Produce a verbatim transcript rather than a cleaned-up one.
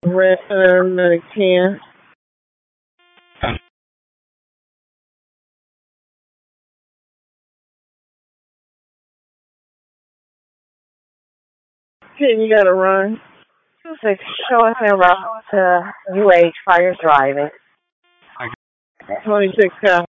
Red, uh, Ken. Ken, you gotta run. two six, showing me around to U H, fire driving. twenty-six, copy.